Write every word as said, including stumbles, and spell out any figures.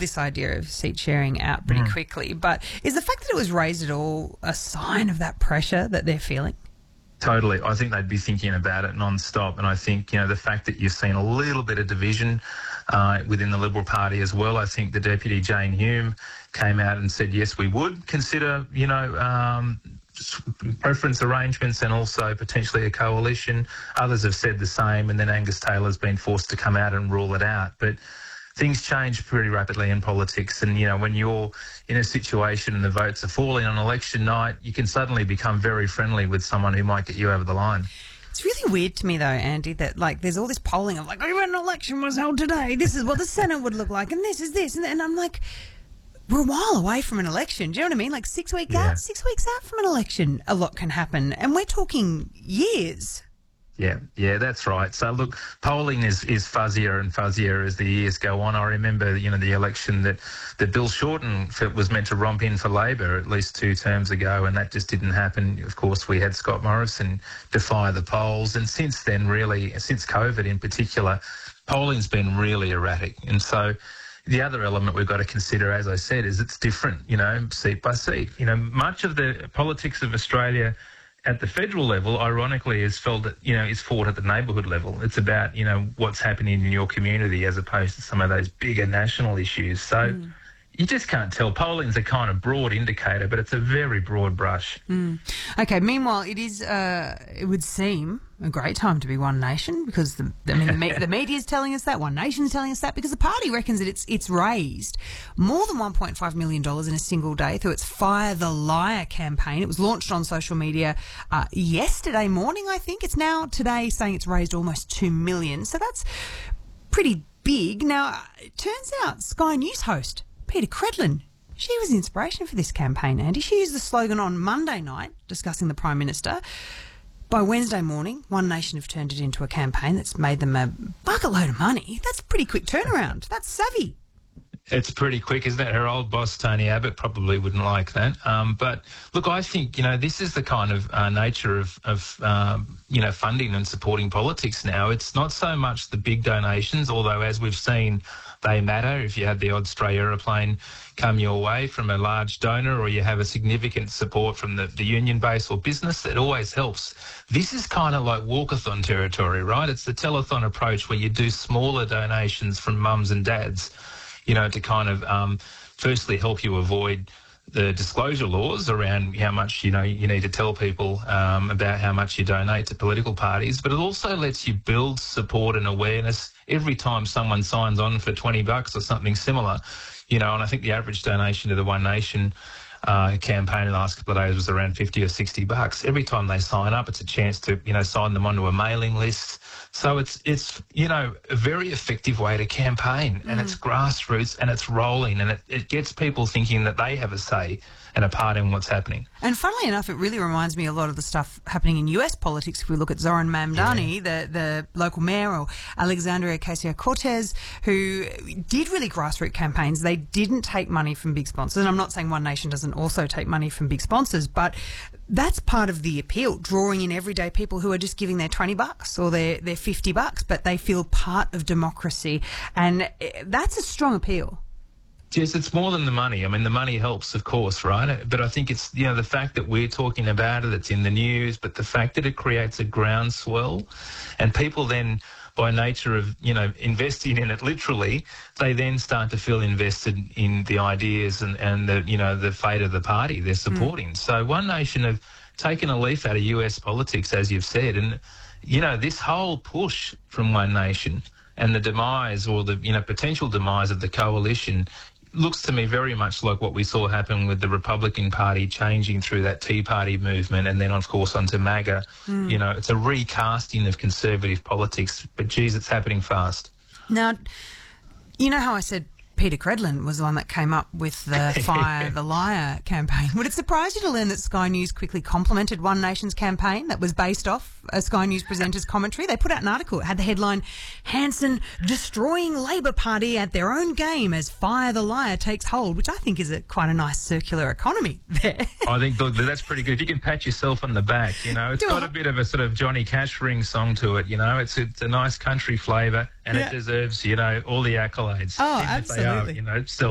this idea of seat sharing out pretty Mm. quickly, but is the fact that it was raised at all a sign of that pressure that they're feeling? Totally. I think they'd be thinking about it non-stop. And I think, you know, the fact that you've seen a little bit of division uh, within the Liberal Party as well. I think the Deputy Jane Hume came out and said, yes, we would consider, you know, um, preference arrangements and also potentially a coalition. Others have said the same, and then Angus Taylor's been forced to come out and rule it out. But things change pretty rapidly in politics, and, you know, when you're in a situation and the votes are falling on election night, you can suddenly become very friendly with someone who might get you over the line. It's really weird to me, though, Andy, that, like, there's all this polling of, like, oh, when an election was held today, this is what the Senate would look like, and this is this, and, and I'm like, we're a while away from an election. Do you know what I mean? Like, six weeks Yeah. out, six weeks out from an election, a lot can happen, and we're talking years. Yeah, yeah, that's right. So, look, polling is, is fuzzier and fuzzier as the years go on. I remember, you know, the election that, that Bill Shorten was meant to romp in for Labor at least two terms ago, and that just didn't happen. Of course, we had Scott Morrison defy the polls. And since then, really, since COVID in particular, polling's been really erratic. And so the other element we've got to consider, as I said, is it's different, you know, seat by seat. You know, much of the politics of Australia at the federal level, ironically, is felt that, you know, is fought at the neighbourhood level. It's about, you know, what's happening in your community as opposed to some of those bigger national issues. So mm. you just can't tell. Polling's a kind of broad indicator, but it's a very broad brush. Mm. Okay, meanwhile, it is, uh, it would seem a great time to be One Nation, because the, I mean, the, me- the media is telling us that, One Nation's telling us that, because the party reckons that it's it's raised more than one point five million dollars in a single day through its Fire the Liar campaign. It was launched on social media uh, yesterday morning, I think. It's now today saying it's raised almost two million dollars, so that's pretty big. Now, it turns out Sky News host Peta Credlin, she was the inspiration for this campaign, Andy. She used the slogan on Monday night discussing the Prime Minister. By Wednesday morning, One Nation have turned it into a campaign that's made them a bucket load of money. That's a pretty quick turnaround. That's savvy. It's pretty quick, isn't it? Her old boss, Tony Abbott, probably wouldn't like that. Um, but, look, I think, you know, this is the kind of uh, nature of, of um, you know, funding and supporting politics now. It's not so much the big donations, although, as we've seen, they matter. If you had the odd stray aeroplane come your way from a large donor, or you have a significant support from the, the union base or business, it always helps. This is kind of like walkathon territory, right? It's the telethon approach where you do smaller donations from mums and dads, you know, to kind of um, firstly help you avoid the disclosure laws around how much, you know, you need to tell people um, about how much you donate to political parties, but it also lets you build support and awareness every time someone signs on for twenty bucks or something similar, you know, and I think the average donation to the One Nation uh, campaign in the last couple of days was around fifty or sixty bucks. Every time they sign up, it's a chance to, you know, sign them onto a mailing list. So it's, it's you know, a very effective way to campaign, and mm. it's grassroots and it's rolling, and it, it gets people thinking that they have a say and a part in what's happening. And funnily enough, it really reminds me a lot of the stuff happening in U S politics. If we look at Zoran Mamdani, yeah. the, the local mayor, or Alexandria Ocasio-Cortez, who did really grassroots campaigns. They didn't take money from big sponsors. And I'm not saying One Nation doesn't also take money from big sponsors, but that's part of the appeal, drawing in everyday people who are just giving their twenty bucks or their, their fifty bucks, but they feel part of democracy. And that's a strong appeal. Yes, it's more than the money. I mean, the money helps, of course, right? But I think it's, you know, the fact that we're talking about it, it's in the news, but the fact that it creates a groundswell, and people then, by nature of, you know, investing in it literally, they then start to feel invested in the ideas and, and the, you know, the fate of the party they're supporting. Mm. So One Nation have taken a leaf out of U S politics, as you've said, and, you know, this whole push from One Nation and the demise, or the, you know, potential demise of the coalition, looks to me very much like what we saw happen with the Republican Party changing through that Tea Party movement, and then, of course, onto MAGA. Mm. You know, it's a recasting of conservative politics, but, geez, it's happening fast. Now, you know how I said Peta Credlin was the one that came up with the Fire the Liar campaign. Would it surprise you to learn that Sky News quickly complimented One Nation's campaign that was based off a Sky News presenter's commentary? They put out an article. It had the headline, Hanson destroying Labor Party at their own game as Fire the Liar takes hold, which I think is a, quite a nice circular economy there. I think look, that's pretty good. If you can pat yourself on the back, you know, it's Do got it. a bit of a sort of Johnny Cash ring song to it, you know. It's, it's a nice country flavour, and yeah. it deserves, you know, all the accolades. Oh, absolutely. Are, you know, still